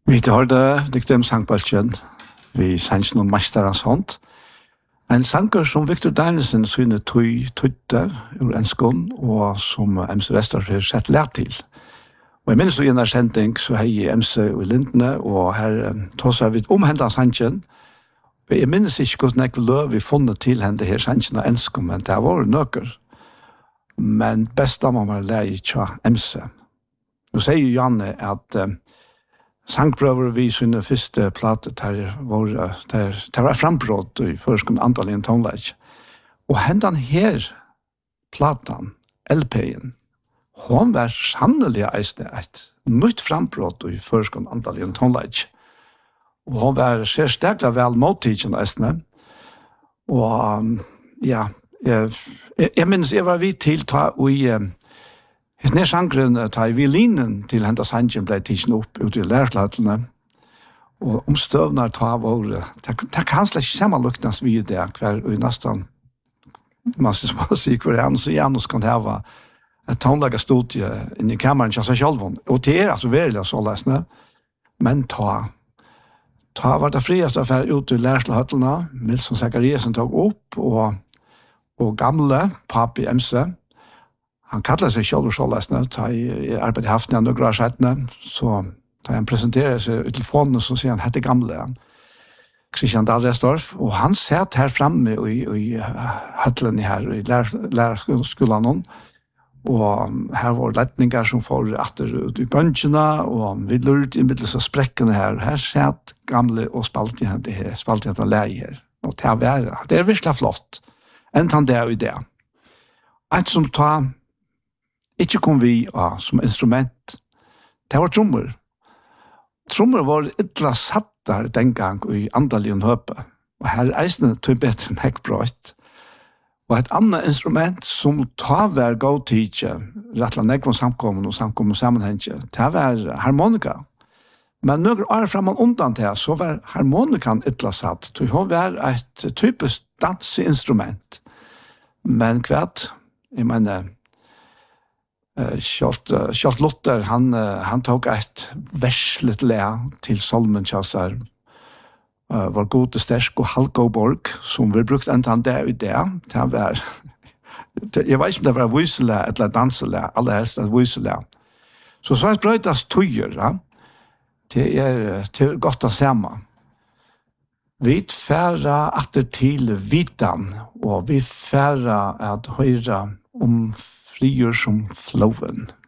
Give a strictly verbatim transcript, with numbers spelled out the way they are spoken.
Vi tar det diktem sangbaltjen, vi sanns noen masterans hånd. En sanger som Victor Danielsen syne tøy tøyte ur enskånd, og som M C Vestar har sett lært til. Og jeg minnes jo i en sending så hei i M C og Lindene, og her tås jeg vidt omhendet sangen. Og jeg minnes ikke hvordan jeg løv vi funnet til henne her sangen av enskånd, men det var nøkker. Men best da må man lære ikke M C. Nå sier jo Janne at uh, sangprøver vi synne første plate der var, der, der var frambrått i førskum antall i en tonelage. Og hendan her platan, L P-en, hon var sannelig eisne et nytt frambrått i førskum antall i en tonelage. Og hon var ser sterkla vel mottidgen eisne. Og um, ja, jeg, jeg, jeg minns jeg var vidt til ta og i um, Et nær sangren ta i violinen til henda sangen ble tidsen opp ute i lærerslatene. Og om støvnar ta våre, det kan slett ikke sammenluknes vi det, hver og nesten, man skal bare si hver enn, så Janus kan hava et tonelaga studie inn i kammeren til seg selv. Og det er altså veldig så lesende, men ta, ta var det frieste affær ute i lærerslatene, Milson Zachariasen tok opp, og, og gamle papi M C, han kallar seg selv og så lesende, ta i arbeid i haften og grasjettene, så da han presenterer seg i telefonen, så sier han, hette gamle, Christian Dahlrestorff, og han satt her framme i, i høtlen her, i lærerskolen, og her var lettninger som får atter ut i gønnsjene, og vi lurte i middels av sprekkene her, her satt gamle og spalte igjen det her, spalte igjen det leie her, og det er, det er virkelig flott, enn han det og det. Et som tar ikke kom vi ja, som instrument. Det var trommer. Trommer var ytla sattar den gang i andalien høpe. Og her eisne tog bedre enn jeg brøtt. Og et annet instrument som tar hver gå-tidje, rettla nekvann samkommen og samkommen sammenhengje, det var harmonika. Men nøkker år framan undan til, så var harmonikan ytla satt. Så hun var et typisk danseinstrument. Men kvart, jeg mener, Uh, Kjalt, uh, Kjalt Luther, han, uh, han tok et verslet le til Solmen Kjassar, uh, var god og stersk og Halkoborg, som vi brukte enda han det og det. Det var, jeg vet ikke om det var vysele eller dansele, aller helst et vysele. Så så er det brøytas tøyer, ja. Det er, det er godt å se meg. Vi færre atter til vitan, og vi færre at høyre om frigjør som floven.